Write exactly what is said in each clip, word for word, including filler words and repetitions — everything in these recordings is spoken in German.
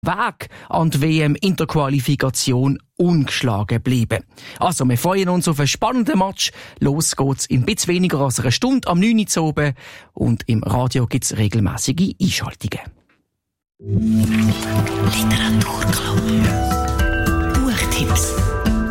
Weg an die W M in der Qualifikation ungeschlagen bleiben. Also, wir freuen uns auf einen spannenden Match. Los geht's in ein bisschen weniger als einer Stunde am neun Uhr oben und im Radio gibt's regelmäßige Einschaltungen. Literaturclub. Buchtipps.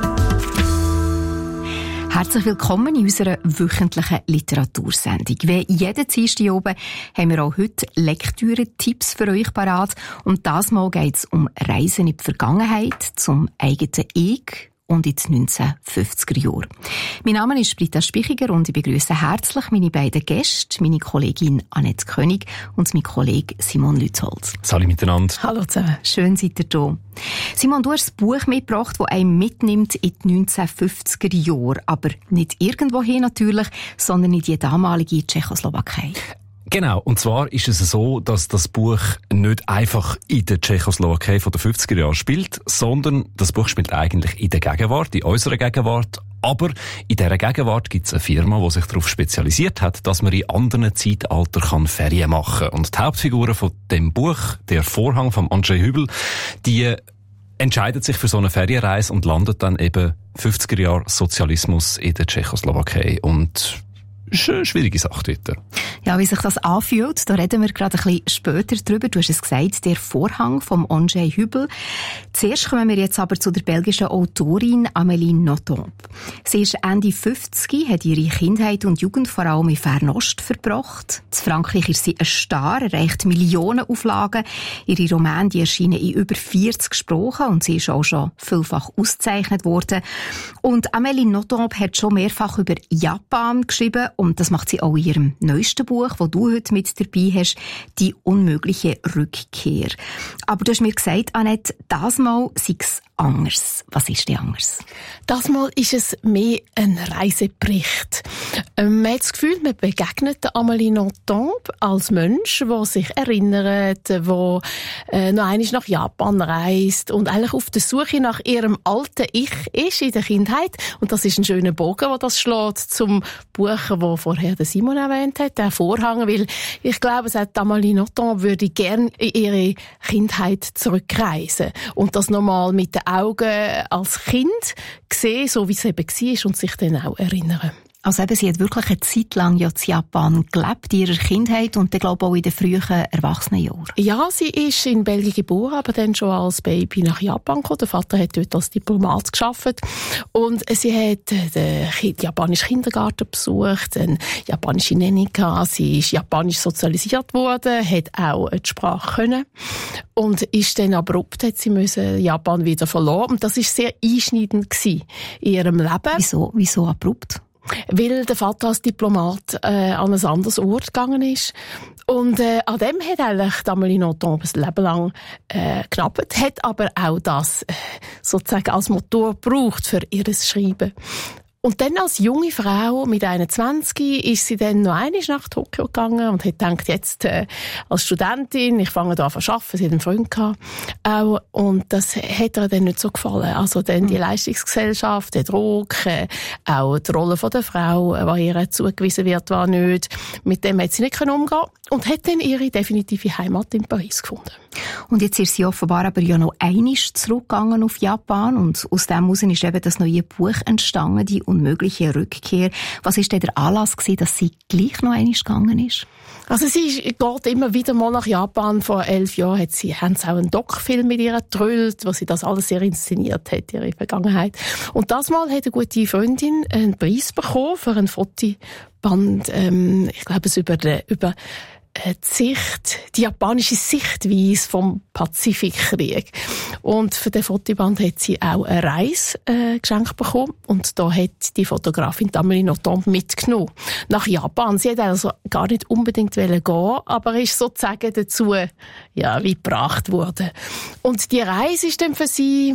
Herzlich willkommen in unserer wöchentlichen Literatursendung. Wie jeden Dienstag oben haben wir auch heute Lektüre-Tipps für euch parat. Und das Mal geht es um Reisen in die Vergangenheit, zum eigenen Ich und in die neunzehnhundertfünfziger Jahre. Mein Name ist Britta Spichiger und ich begrüße herzlich meine beiden Gäste, meine Kollegin Annette König und mein Kollege Simon Lützholz. Salut miteinander. Hallo zusammen. Schön seid ihr da. Simon, du hast ein Buch mitgebracht, das einen mitnimmt in die neunzehnhundertfünfziger Jahre. Aber nicht irgendwohin natürlich, sondern in die damalige Tschechoslowakei. Genau, und zwar ist es so, dass das Buch nicht einfach in der Tschechoslowakei von den fünfziger Jahren spielt, sondern das Buch spielt eigentlich in der Gegenwart, in unserer Gegenwart. Aber in dieser Gegenwart gibt es eine Firma, die sich darauf spezialisiert hat, dass man in anderen Zeitaltern Ferien machen kann. Und die Hauptfiguren von dem Buch, der Vorhang von Andrzej Hübel, die entscheidet sich für so eine Ferienreise und landet dann eben fünfziger Jahre Sozialismus in der Tschechoslowakei. Und das ist eine schwierige Sache dort. Ja, wie sich das anfühlt, da reden wir gerade ein bisschen später drüber. Du hast es gesagt, der Vorhang vom Andrzej Hübel. Zuerst kommen wir jetzt aber zu der belgischen Autorin Amélie Nothomb. Sie ist Ende fünfzig, hat ihre Kindheit und Jugend vor allem in Fernost verbracht. In Frankreich ist sie ein Star, erreicht Millionenauflagen. Ihre Romane die erschienen in über vierzig Sprachen und sie ist auch schon vielfach ausgezeichnet worden. Und Amélie Nothomb hat schon mehrfach über Japan geschrieben. Und das macht sie auch in ihrem neuesten Buch, das du heute mit dabei hast, «Die unmögliche Rückkehr». Aber du hast mir gesagt, Annette, das Mal sei es anders. Was ist denn anders? Das Mal ist es mehr ein Reisebericht. Ähm, man hat das Gefühl, man begegnet der Amélie Nothomb als Mensch, der sich erinnert, der äh, noch einmal nach Japan reist und eigentlich auf der Suche nach ihrem alten Ich ist in der Kindheit. Und das ist ein schöner Bogen, der das schlägt zum Buch, das vorher der Simon erwähnt hat, der Vorhang, weil ich glaube, sagt Amélie Nothomb würde gerne in ihre Kindheit zurückreisen und das nochmal mit den Augen als Kind sehen, so wie es eben war, und sich dann auch erinnern. Also eben, sie hat wirklich eine Zeit lang ja in Japan gelebt, in ihrer Kindheit und ich glaube auch in den frühen Erwachsenenjahren. Ja, sie ist in Belgien geboren, aber dann schon als Baby nach Japan gekommen. Der Vater hat dort als Diplomat gearbeitet und sie hat den japanischen Kindergarten besucht, eine japanische Nanny gehabt, sie ist japanisch sozialisiert worden, hat auch die Sprache können und ist dann abrupt, hat sie müssen Japan wieder verloren. Und das war sehr einschneidend gewesen in ihrem Leben. Wieso, wieso abrupt? Weil der Vater als Diplomat äh, an ein anderes Ort gegangen ist. Und äh, an dem hat eigentlich Amélie Nothomb ein Leben lang äh, geknabbert, hat aber auch das äh, sozusagen als Motor gebraucht für ihr Schreiben. Und dann als junge Frau mit einundzwanzig ist sie dann noch einmal nach Tokio gegangen und hat gedacht, jetzt äh, als Studentin, ich fange da an zu arbeiten, sie hat einen Freund gehabt, auch, und das hat ihr dann nicht so gefallen. Also dann die Leistungsgesellschaft, der Druck, äh, auch die Rolle von der Frau, äh, die ihr zugewiesen wird, war nicht. Mit dem hat sie nicht umgehen können und hat dann ihre definitive Heimat in Paris gefunden. Und jetzt ist sie offenbar aber ja noch einmal zurückgegangen auf Japan und aus dem heraus ist eben das neue Buch entstanden, die unmögliche Rückkehr. Was war denn der Anlass gewesen, dass sie gleich noch einmal gegangen ist? Also sie geht immer wieder mal nach Japan. Vor elf Jahren hat sie, haben sie auch einen Doc-Film mit ihr gedrüllt, wo sie das alles sehr inszeniert hat, ihre Vergangenheit. Und das Mal hat eine gute Freundin einen Preis bekommen für ein Fotoband, ähm, ich glaube es über, die, über die Sicht, die japanische Sichtweise vom Pazifikkrieg. Und für den Fotoband hat sie auch eine Reise äh, geschenkt bekommen. Und da hat die Fotografin Amélie Nothomb mitgenommen nach Japan. Sie hat also gar nicht unbedingt gehen, aber ist sozusagen dazu ja, wie gebracht worden. Und die Reise ist dann für sie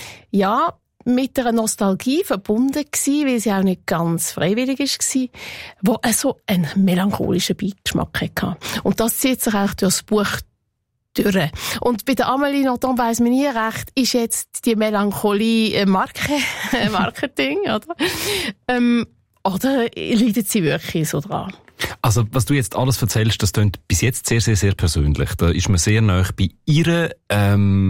ja mit einer Nostalgie verbunden gewesen, weil sie auch nicht ganz freiwillig war, wo so einen melancholischen Beigeschmack hatte. Und das zieht sich auch durch das Buch durch. Und bei der Amélie Nothomb weiss man nie recht, ist jetzt die Melancholie ein Marke, Marketing, oder? Ähm, oder leidet sie wirklich so dran? Also, was du jetzt alles erzählst, das klingt bis jetzt sehr, sehr, sehr persönlich. Da ist man sehr nahe bei ihr. Ähm